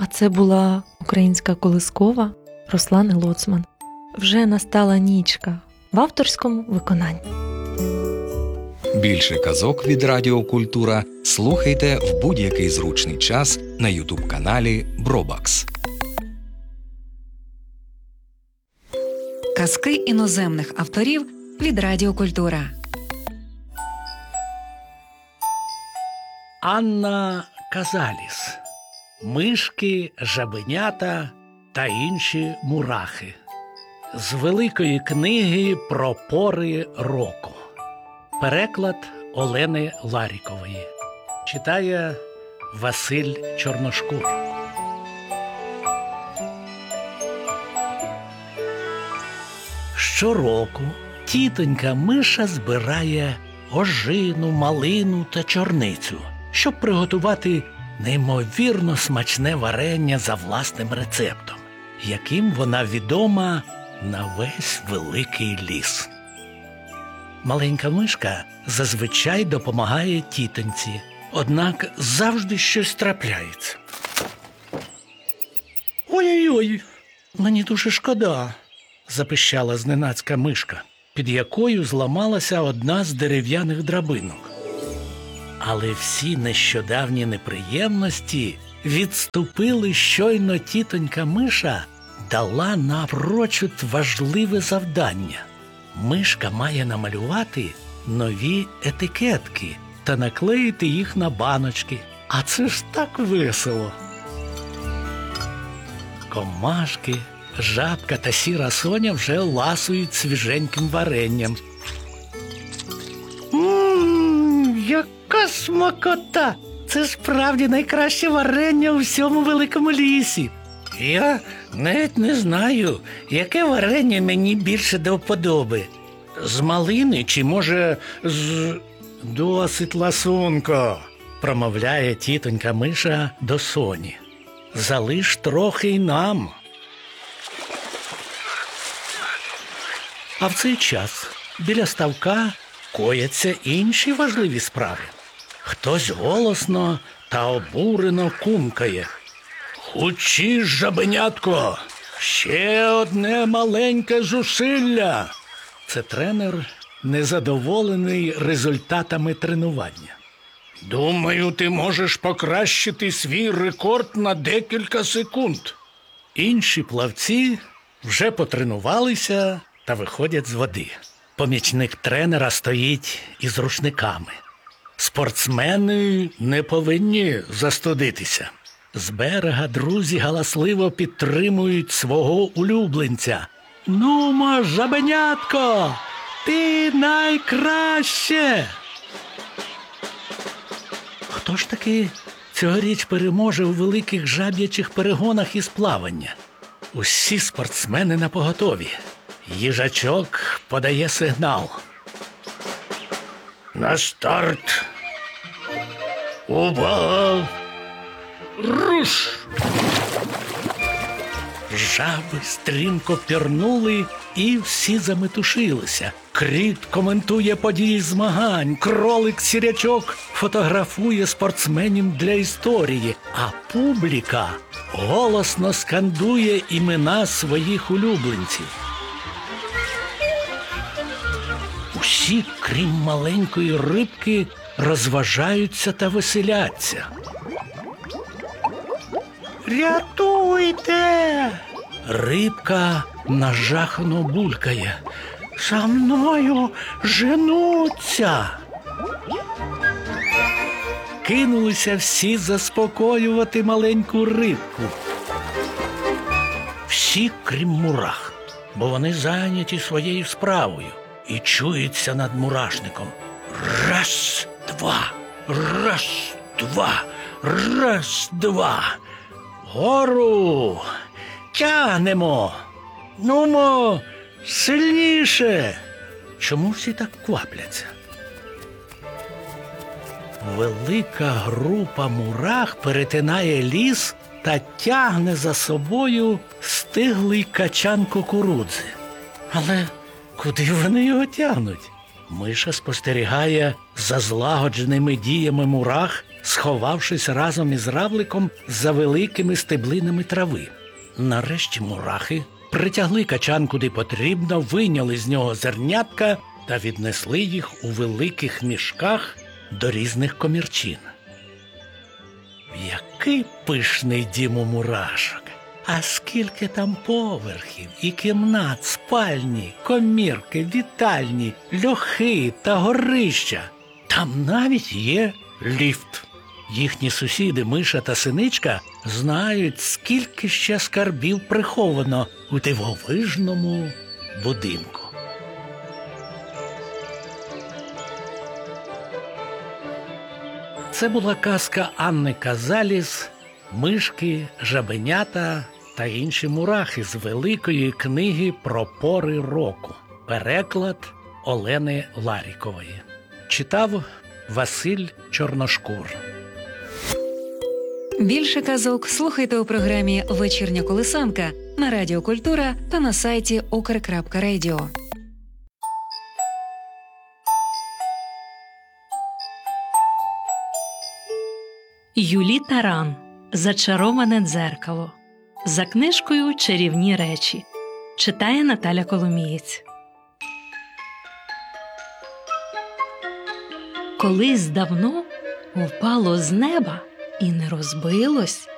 А це була українська колискова Руслани Лоцман. «Вже настала нічка» в авторському виконанні. Більше казок від Радіо Культура слухайте в будь-який зручний час на ютуб-каналі Бробакс. Казки іноземних авторів від Радіо Культура. Анна Казаліс. Мишки, жабенята та інші мурахи. З великої книги про пори року. Переклад Олени Ларікової. Читає Василь Чорношкур. Щороку тітонька Миша збирає ожину, малину та чорницю, щоб приготувати неймовірно смачне варення за власним рецептом, яким вона відома на весь великий ліс. Маленька мишка зазвичай допомагає тітоньці, однак завжди щось трапляється. «Ой-ой-ой, мені дуже шкода», – запищала зненацька мишка, під якою зламалася одна з дерев'яних драбинок. Але всі нещодавні неприємності відступили, щойно тітонька Миша дала напрочуд важливе завдання. Мишка має намалювати нові етикетки та наклеїти їх на баночки. А це ж так весело! Комашки, жабка та сіра соня вже ласують свіженьким варенням. Яка смакота! Це справді найкраще варення у всьому великому лісі. Я навіть не знаю, яке варення мені більше до вподоби. З малини чи, може, з... «Досить, ласунко», – промовляє тітонька Миша до Соні. «Залиш трохи й нам». А в цей час біля ставка кояться інші важливі справи. Хтось голосно та обурено кумкає. «Хочеш, жабенятко, ще одне маленьке зусилля!» Це тренер, незадоволений результатами тренування. «Думаю, ти можеш покращити свій рекорд на декілька секунд». Інші плавці вже потренувалися та виходять з води. Помічник тренера стоїть із рушниками. Спортсмени не повинні застудитися. З берега друзі галасливо підтримують свого улюбленця. «Нумо, жабенятко, ти найкраще!» Хто ж таки цьогоріч переможе у великих жаб'ячих перегонах із плавання? Усі спортсмени напоготові. Їжачок подає сигнал. «На старт! Увага! Руш!» Жаби стрімко пірнули і всі заметушилися. Кріт коментує події змагань, кролик-сірячок фотографує спортсменів для історії, а публіка голосно скандує імена своїх улюбленців. Усі, крім маленької рибки, розважаються та веселяться. «Рятуйте!» Рибка нажахано булькає. «За мною женуться!» Кинулися всі заспокоювати маленьку рибку. Всі, крім мурах, бо вони зайняті своєю справою і чуються над мурашником. Раз, два, раз, два, раз, два. Гору! Тягнемо! Нумо, сильніше! Чому всі так квапляться? Велика група мурах перетинає ліс та тягне за собою стиглий качан кукурудзи. Але куди вони його тягнуть? Миша спостерігає за злагодженими діями мурах сховавшись разом із равликом за великими стеблинами трави. Нарешті мурахи притягли качан куди потрібно, вийняли з нього зернятка та віднесли їх у великих мішках до різних комірчин. Який пишний дім у мурашок! А скільки там поверхів і кімнат, спальні, комірки, вітальні, льохи та горища. Там навіть є ліфт. Їхні сусіди Миша та Синичка знають, скільки ще скарбів приховано у дивовижному будинку. Це була казка Анни Казаліс «Мишки, жабенята та інші мурахи» з великої книги про пори року. Переклад Олени Ларікової. Читав Василь Чорношкур. Більше казок слухайте у програмі «Вечірня колисанка» на Радіо Культура та на сайті ukr.radio. Юлі Таран. Зачароване дзеркало. За книжкою «Чарівні речі». Читає Наталя Коломієць. Колись давно впало з неба і не розбилось